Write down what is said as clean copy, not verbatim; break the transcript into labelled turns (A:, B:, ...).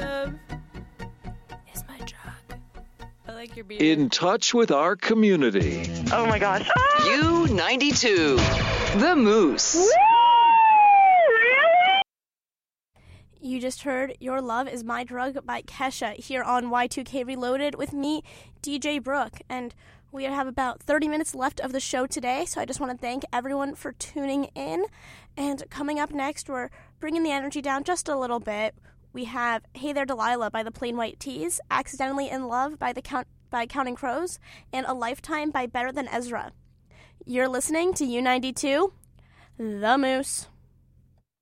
A: love is my drug. I like your beard.
B: In touch with our community.
C: Oh my gosh.
D: U92, The Moose.
C: Woo! Really?
E: You just heard Your Love Is My Drug by Kesha here on Y2K Reloaded with me, DJ Brooke. And we have about 30 minutes left of the show today, so I just want to thank everyone for tuning in. And coming up next, we're bringing the energy down just a little bit. We have Hey There Delilah by the Plain White Tees, Accidentally in Love by Counting Crows, and A Lifetime by Better Than Ezra. You're listening to U92, The Moose.